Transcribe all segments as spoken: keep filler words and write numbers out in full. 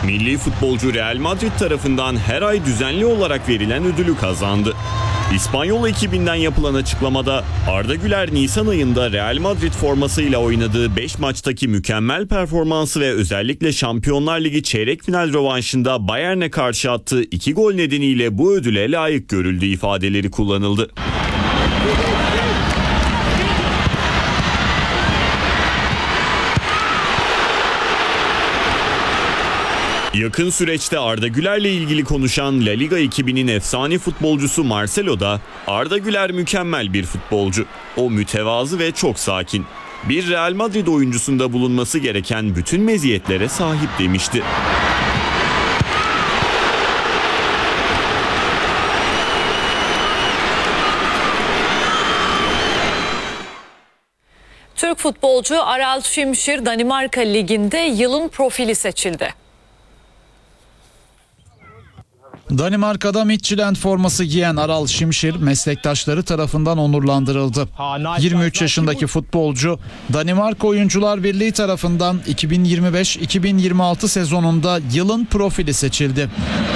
Milli futbolcu Real Madrid tarafından her ay düzenli olarak verilen ödülü kazandı. İspanyol ekibinden yapılan açıklamada Arda Güler Nisan ayında Real Madrid formasıyla oynadığı beş maçtaki mükemmel performansı ve özellikle Şampiyonlar Ligi çeyrek final rövanşında Bayern'e karşı attığı iki gol nedeniyle bu ödüle layık görüldüğü ifadeleri kullanıldı. Yakın süreçte Arda Güler'le ilgili konuşan La Liga ekibinin efsane futbolcusu Marcelo da Arda Güler mükemmel bir futbolcu. O mütevazı ve çok sakin. Bir Real Madrid oyuncusunda bulunması gereken bütün meziyetlere sahip demişti. Türk futbolcu Aral Şimşir Danimarka Ligi'nde yılın profili seçildi. Danimarka'da Midtjylland forması giyen Aral Şimşir meslektaşları tarafından onurlandırıldı. yirmi üç yaşındaki futbolcu Danimarka Oyuncular Birliği tarafından iki bin yirmi beş iki bin yirmi altı sezonunda yılın profili seçildi.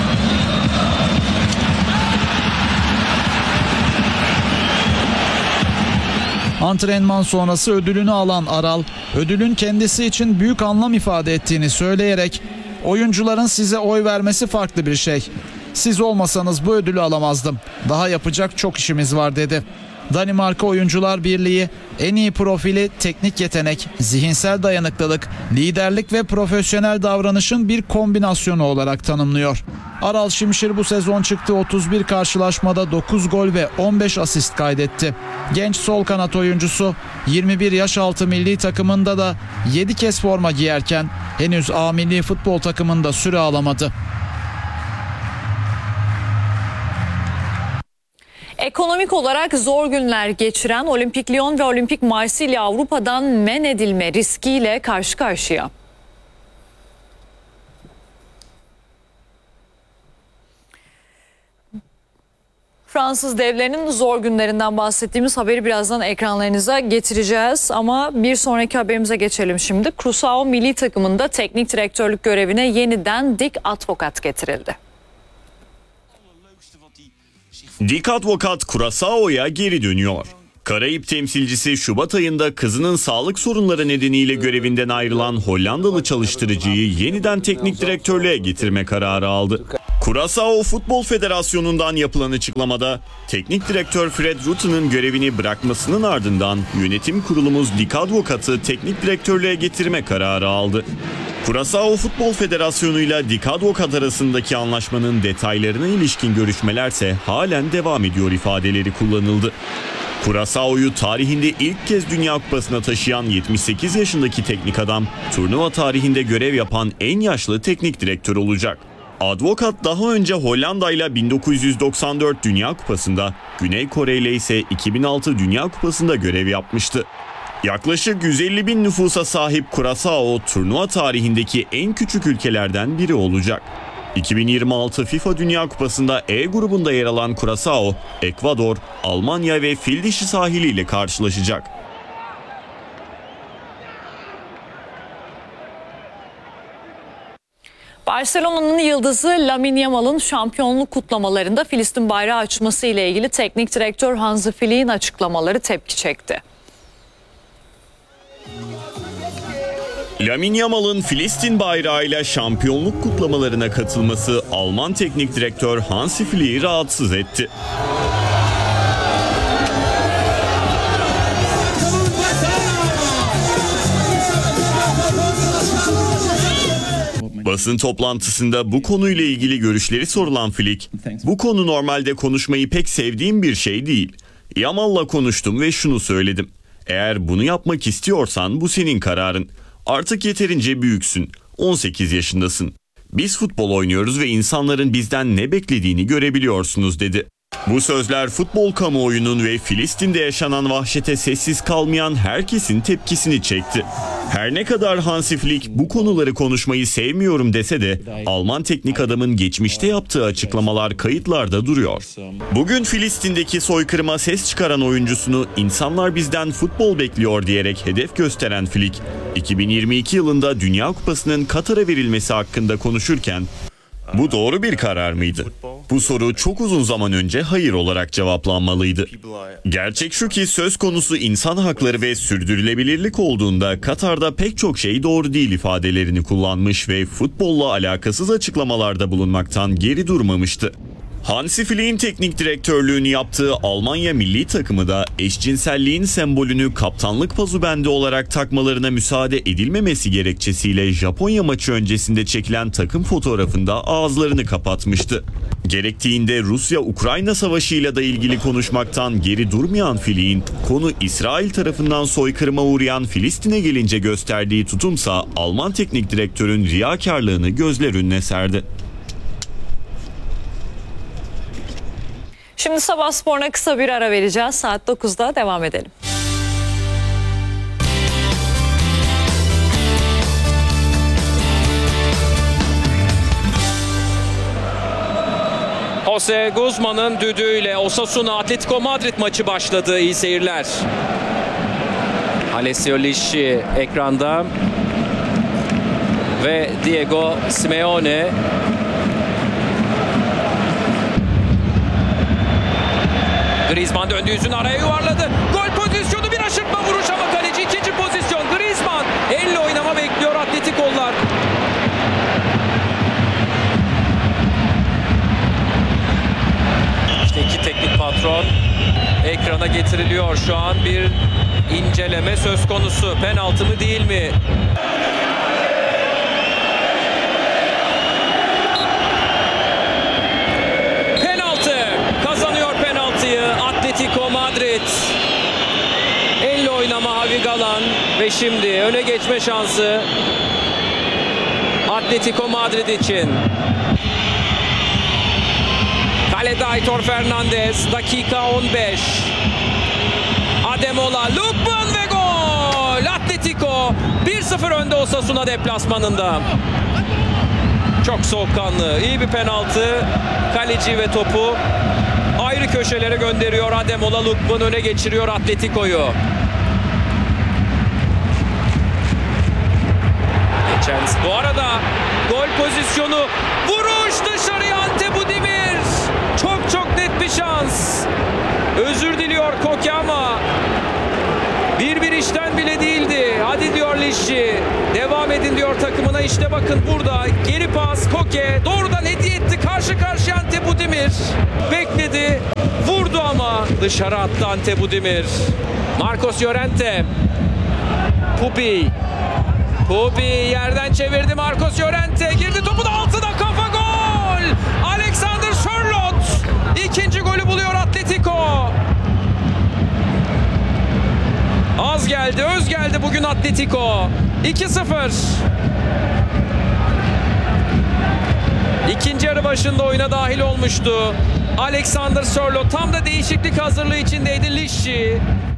Antrenman sonrası ödülünü alan Aral, ödülün kendisi için büyük anlam ifade ettiğini söyleyerek "Oyuncuların size oy vermesi farklı bir şey. Siz olmasanız bu ödülü alamazdım. Daha yapacak çok işimiz var" dedi. Danimarka Oyuncular Birliği en iyi profili teknik yetenek, zihinsel dayanıklılık, liderlik ve profesyonel davranışın bir kombinasyonu olarak tanımlıyor. Aral Şimşir bu sezon çıktığı otuz bir karşılaşmada dokuz gol ve on beş asist kaydetti. Genç sol kanat oyuncusu yirmi bir yaş altı milli takımında da yedi kez forma giyerken henüz A milli futbol takımında süre alamadı. Ekonomik olarak zor günler geçiren Olimpik Lyon ve Olimpik Marsilya Avrupa'dan men edilme riskiyle karşı karşıya. Fransız devlerinin zor günlerinden bahsettiğimiz haberi birazdan ekranlarınıza getireceğiz. Ama bir sonraki haberimize geçelim şimdi. Curaçao milli takımında teknik direktörlük görevine yeniden Dick Advocaat getirildi. Dick Advocaat Curaçao'ya geri dönüyor. Karayip temsilcisi Şubat ayında kızının sağlık sorunları nedeniyle görevinden ayrılan Hollandalı çalıştırıcıyı yeniden teknik direktörlüğe getirme kararı aldı. Curaçao Futbol Federasyonu'ndan yapılan açıklamada teknik direktör Fred Rutten'ın görevini bırakmasının ardından yönetim kurulumuz Dick Advocaat'ı teknik direktörlüğe getirme kararı aldı. Curaçao Futbol Federasyonu ile Dick Advocaat arasındaki anlaşmanın detaylarına ilişkin görüşmelerse halen devam ediyor ifadeleri kullanıldı. Curaçao'yu tarihinde ilk kez Dünya Kupası'na taşıyan yetmiş sekiz yaşındaki teknik adam, turnuva tarihinde görev yapan en yaşlı teknik direktör olacak. Advocaat daha önce Hollanda ile bin dokuz yüz doksan dört Dünya Kupası'nda, Güney Kore ile ise iki bin altı Dünya Kupası'nda görev yapmıştı. Yaklaşık yüz elli bin nüfusa sahip Curaçao, turnuva tarihindeki en küçük ülkelerden biri olacak. iki bin yirmi altı FIFA Dünya Kupası'nda E grubunda yer alan Curaçao, Ekvador, Almanya ve Fildişi sahili ile karşılaşacak. Barcelona'nın yıldızı Lamine Yamal'ın şampiyonluk kutlamalarında Filistin bayrağı açması ile ilgili teknik direktör Hansi Flick'in açıklamaları tepki çekti. Lamine Yamal'ın Filistin bayrağıyla şampiyonluk kutlamalarına katılması Alman teknik direktör Hansi Flick'i rahatsız etti. Basın toplantısında bu konuyla ilgili görüşleri sorulan Flick, "Bu konu normalde konuşmayı pek sevdiğim bir şey değil. Yamal'la konuştum ve şunu söyledim. Eğer bunu yapmak istiyorsan bu senin kararın. Artık yeterince büyüksün. on sekiz yaşındasın. Biz futbol oynuyoruz ve insanların bizden ne beklediğini görebiliyorsunuz" dedi. Bu sözler futbol kamuoyunun ve Filistin'de yaşanan vahşete sessiz kalmayan herkesin tepkisini çekti. Her ne kadar Hansi Flick bu konuları konuşmayı sevmiyorum dese de Alman teknik adamın geçmişte yaptığı açıklamalar kayıtlarda duruyor. Bugün Filistin'deki soykırıma ses çıkaran oyuncusunu insanlar bizden futbol bekliyor diyerek hedef gösteren Flick, iki bin yirmi iki yılında Dünya Kupası'nın Katar'a verilmesi hakkında konuşurken bu doğru bir karar mıydı? Bu soru çok uzun zaman önce hayır olarak cevaplanmalıydı. Gerçek şu ki söz konusu insan hakları ve sürdürülebilirlik olduğunda Katar'da pek çok şey doğru değil ifadelerini kullanmış ve futbolla alakasız açıklamalarda bulunmaktan geri durmamıştı. Hansi Flick'in teknik direktörlüğünü yaptığı Almanya milli takımı da eşcinselliğin sembolünü kaptanlık pazubendi olarak takmalarına müsaade edilmemesi gerekçesiyle Japonya maçı öncesinde çekilen takım fotoğrafında ağızlarını kapatmıştı. Gerektiğinde Rusya-Ukrayna savaşıyla da ilgili konuşmaktan geri durmayan Flick'in konu İsrail tarafından soykırıma uğrayan Filistin'e gelince gösterdiği tutumsa Alman teknik direktörün riyakarlığını gözler önüne serdi. Şimdi Sabah Spor'una kısa bir ara vereceğiz. Saat dokuzda devam edelim. Jose Guzman'ın düdüğüyle Osasuna Atletico Madrid maçı başladı. İyi seyirler. Alessio Lisci ekranda ve Diego Simeone. Griezmann döndü, yüzünü araya yuvarladı. Gol pozisyonu, bir aşırtma vuruş ama kaleci ikinci pozisyon. Griezmann elle oynama bekliyor Atletico'lular. İşte iki teknik patron ekrana getiriliyor. Şu an bir inceleme söz konusu. Penaltı mı değil mi? Atletico Madrid. Elle oynama Javi Galan ve şimdi öne geçme şansı Atletico Madrid için. Kalede Aitor Fernandez, dakika on beş. Ademola, Lukman ve gol! Atletico bir sıfır önde Osasuna deplasmanında. Çok soğukkanlı, iyi bir penaltı. Kaleci ve topu ayrı köşelere gönderiyor. Ademola, Lukman öne geçiriyor Atletico'yu. Geçen bu arada gol pozisyonu, vuruş dışarıya Ante Budimir. Çok çok net bir şans. Özür diliyor Koke ama bir bir işten bile değildi. Hadi diyor Lisci. Devam edin diyor takımına. İşte bakın burada geri pas Koke. Doğrudan hediye etti. Karşı karşıya Ante Budimir. Bekledi. Vurdu ama dışarı attı Ante Budimir. Marcos Llorente. Pupi. Pupi yerden çevirdi Marcos Llorente. Girdi topun altına, kafa gol. Alexander Sörloth ikinci golü buluyor Atletico. Az geldi, öz geldi bugün Atletico. iki sıfır. İkinci yarı başında oyuna dahil olmuştu Alexander Sörloth. Tam da değişiklik hazırlığı içindeydi Lisci.